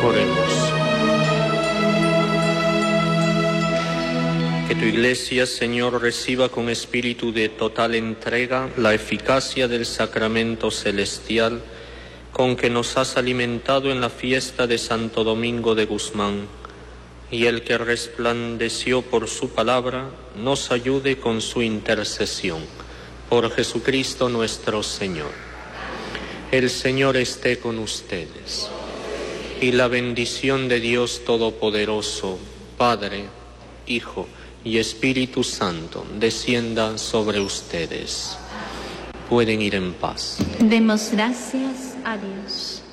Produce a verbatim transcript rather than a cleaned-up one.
Oremos. Que tu Iglesia, Señor, reciba con espíritu de total entrega la eficacia del sacramento celestial con que nos has alimentado en la fiesta de Santo Domingo de Guzmán, y el que resplandeció por su palabra nos ayude con su intercesión. Por Jesucristo nuestro Señor. El Señor esté con ustedes. Y la bendición de Dios Todopoderoso, Padre, Hijo y Espíritu Santo, descienda sobre ustedes. Pueden ir en paz. Demos gracias a Dios.